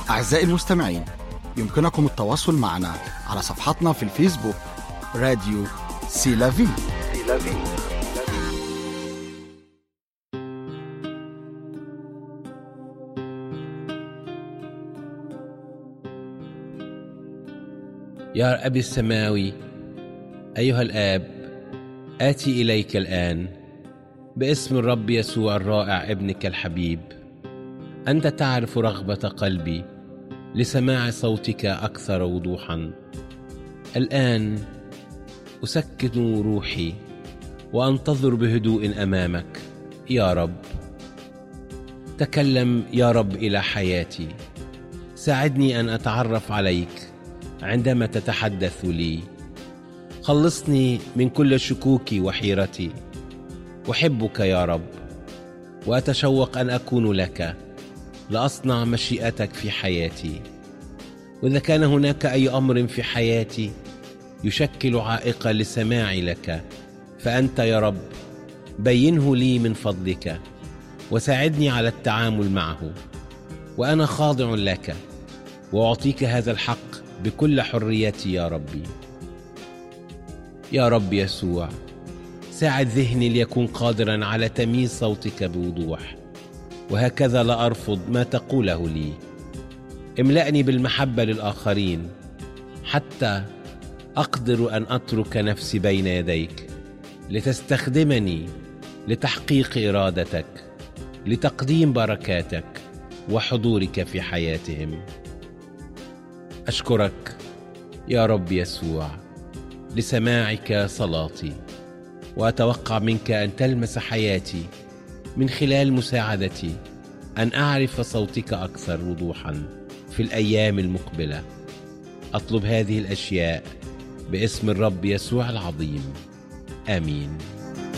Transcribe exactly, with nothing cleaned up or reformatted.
أعزائي المستمعين، يمكنكم التواصل معنا على صفحتنا في الفيسبوك راديو سيلافي. يا أبي السماوي، أيها الآب، آتي إليك الآن باسم الرب يسوع الرائع ابنك الحبيب. أنت تعرف رغبة قلبي لسماع صوتك أكثر وضوحا. الآن أسكن روحي وأنتظر بهدوء أمامك يا رب. تكلم يا رب إلى حياتي، ساعدني أن أتعرف عليك عندما تتحدث لي. خلصني من كل شكوكي وحيرتي. أحبك يا رب وأتشوق أن أكون لك لأصنع مشيئتك في حياتي. وإذا كان هناك أي أمر في حياتي يشكل عائقا لسماعي لك، فأنت يا رب بينه لي من فضلك وساعدني على التعامل معه. وأنا خاضع لك وأعطيك هذا الحق بكل حريتي يا ربي. يا رب يسوع، ساعد ذهني ليكون قادرا على تمييز صوتك بوضوح، وهكذا لا أرفض ما تقوله لي. املأني بالمحبة للآخرين حتى أقدر أن أترك نفسي بين يديك لتستخدمني لتحقيق إرادتك، لتقديم بركاتك وحضورك في حياتهم. أشكرك يا رب يسوع لسماعك صلاتي، وأتوقع منك أن تلمس حياتي من خلال مساعدتي أن أعرف صوتك أكثر وضوحا في الأيام المقبلة. أطلب هذه الأشياء باسم الرب يسوع العظيم، آمين.